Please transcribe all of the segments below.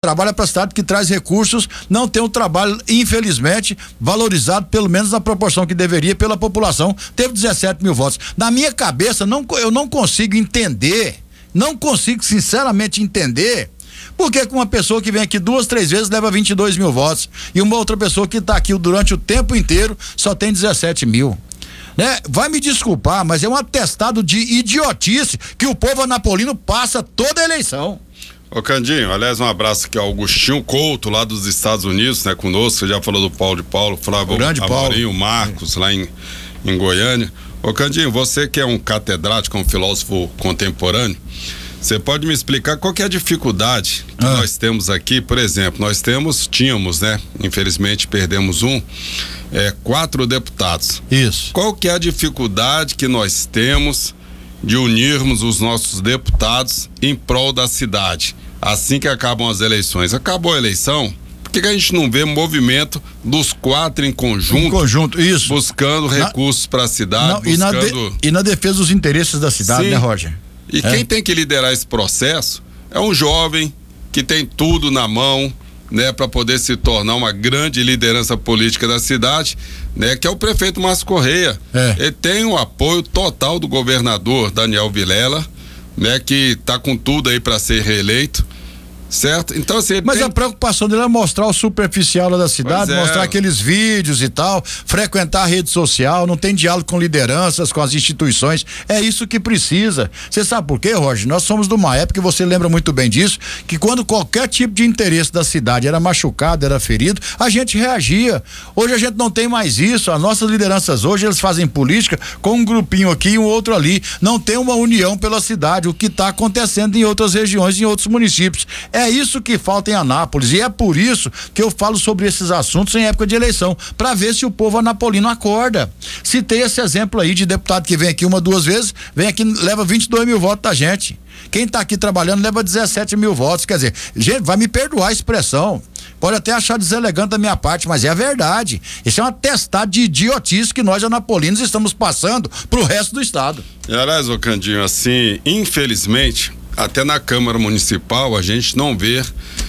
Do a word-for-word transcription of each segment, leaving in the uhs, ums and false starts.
trabalha para a cidade, que traz recursos, não tem um trabalho, infelizmente, valorizado, pelo menos na proporção que deveria pela população. Teve dezessete mil votos. Na minha cabeça, não, eu não consigo entender, não consigo sinceramente entender por que uma pessoa que vem aqui duas, três vezes leva vinte e dois mil votos e uma outra pessoa que está aqui durante o tempo inteiro só tem dezessete mil. Né? Vai me desculpar, mas é um atestado de idiotice que o povo anapolino passa toda a eleição. Ô Candinho, aliás, um abraço aqui ao Augustinho Couto, lá dos Estados Unidos, né, conosco. Você já falou do Paulo de Paulo, Flávio Amorim, Marcos, lá em, em Goiânia. Ô Candinho, você que é um catedrático, um filósofo contemporâneo, você pode me explicar qual que é a dificuldade que ah. nós temos aqui? Por exemplo, nós temos, tínhamos, né? Infelizmente perdemos um, é, quatro deputados. Isso. Qual que é a dificuldade que nós temos de unirmos os nossos deputados em prol da cidade? Assim que acabam as eleições. Acabou a eleição, por que que a gente não vê movimento dos quatro em conjunto? Em conjunto, isso. Buscando na, recursos para a cidade, não, buscando... E na, de, e na defesa dos interesses da cidade, sim, né, Roger? E é. quem tem que liderar esse processo é um jovem que tem tudo na mão, né, para poder se tornar uma grande liderança política da cidade, né, que é o prefeito Márcio Correia. É. Ele tem o apoio total do governador Daniel Vilela, né, que tá com tudo aí para ser reeleito. Certo? Então, assim, mas tem... a preocupação dele é mostrar o superficial lá da cidade, é. mostrar aqueles vídeos e tal, frequentar a rede social, não tem diálogo com lideranças, com as instituições. É isso que precisa. Você sabe por quê, Roger? Nós somos de uma época, e você lembra muito bem disso, que quando qualquer tipo de interesse da cidade era machucado, era ferido, a gente reagia. Hoje a gente não tem mais isso. As nossas lideranças hoje, eles fazem política com um grupinho aqui e um outro ali. Não tem uma união pela cidade, o que está acontecendo em outras regiões, em outros municípios. É É isso que falta em Anápolis, e é por isso que eu falo sobre esses assuntos em época de eleição, para ver se o povo anapolino acorda. Citei esse exemplo aí de deputado que vem aqui uma, duas vezes, vem aqui, leva vinte e dois mil votos da gente. Quem tá aqui trabalhando leva dezessete mil votos, quer dizer, gente, vai me perdoar a expressão, pode até achar deselegante da minha parte, mas é a verdade. Isso é um atestado de idiotice que nós anapolinos estamos passando pro resto do estado. E, aliás, ô Candinho, assim, infelizmente, até na Câmara Municipal a gente não vê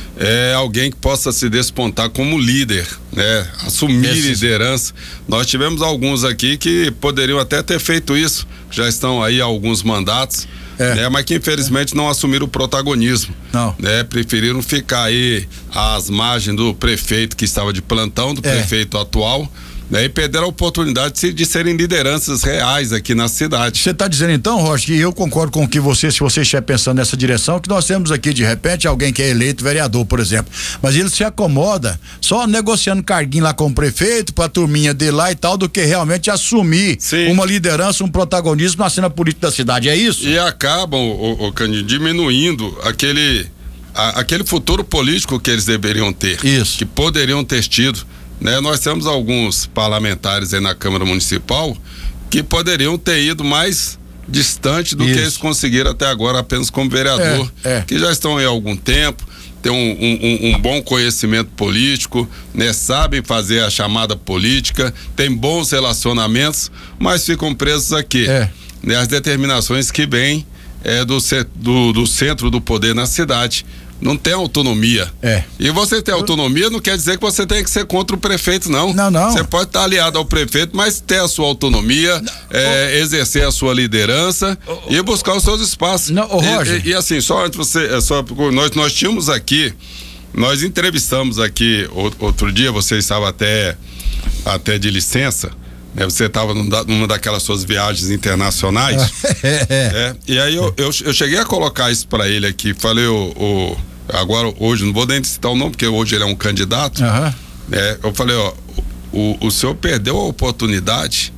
é, alguém que possa se despontar como líder, né? Assumir Esse... liderança. Nós tivemos alguns aqui que poderiam até ter feito isso, já estão aí há alguns mandatos, é. né? Mas que infelizmente é. não assumiram o protagonismo. Não. Né? Preferiram ficar aí às margens do prefeito que estava de plantão, do é. prefeito atual, né, e perderam a oportunidade de, de serem lideranças reais aqui na cidade. Você está dizendo então, Rocha, que eu concordo com o que você, se você estiver pensando nessa direção, que nós temos aqui de repente alguém que é eleito vereador, por exemplo, mas ele se acomoda só negociando carguinho lá com o prefeito, pra turminha dele lá e tal, do que realmente assumir Sim. uma liderança, um protagonismo na cena política da cidade, é isso? E acabam, o, o Cândido, diminuindo aquele, a, aquele futuro político que eles deveriam ter. Isso. Que poderiam ter tido. Né, nós temos alguns parlamentares aí na Câmara Municipal que poderiam ter ido mais distante do Isso. que eles conseguiram até agora apenas como vereador, é, é. que já estão aí há algum tempo, têm um, um, um bom conhecimento político, né, sabem fazer a chamada política, têm bons relacionamentos, mas ficam presos aqui. É. Né, as determinações que vêm é, do, do, do centro do poder na cidade. Não tem autonomia. É. E você ter autonomia não quer dizer que você tem que ser contra o prefeito, não. Não, não. Você pode estar aliado ao prefeito, mas ter a sua autonomia, é, exercer a sua liderança oh, e buscar os seus espaços. Não, oh, Roger. E, e, e assim, só antes você, só, nós, nós tínhamos aqui, nós entrevistamos aqui outro dia, você estava até, até de licença, né? Você estava numa daquelas suas viagens internacionais. é, é, e aí eu, eu, eu cheguei a colocar isso para ele aqui, falei, o, o agora hoje, não vou nem citar o nome, porque hoje ele é um candidato, uhum. né? Eu falei, ó, o, o senhor perdeu a oportunidade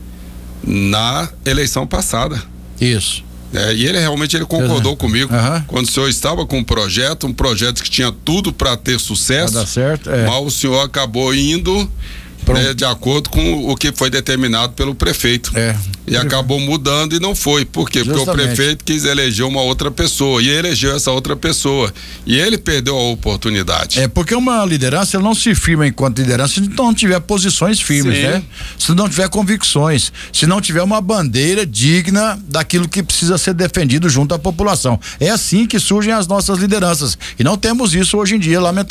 na eleição passada. Isso. É, e ele realmente ele concordou uhum. comigo. Uhum. Quando o senhor estava com um projeto, um projeto que tinha tudo para ter sucesso, pra dar certo, é. mas o senhor acabou indo né, de acordo com o que foi determinado pelo prefeito. É. E acabou mudando e não foi. Por quê? Justamente. Porque o prefeito quis eleger uma outra pessoa e elegeu essa outra pessoa. E ele perdeu a oportunidade. É, porque uma liderança ela não se firma enquanto liderança se não tiver posições firmes, Sim. né? Se não tiver convicções, se não tiver uma bandeira digna daquilo que precisa ser defendido junto à população. É assim que surgem as nossas lideranças. E não temos isso hoje em dia, lamentavelmente.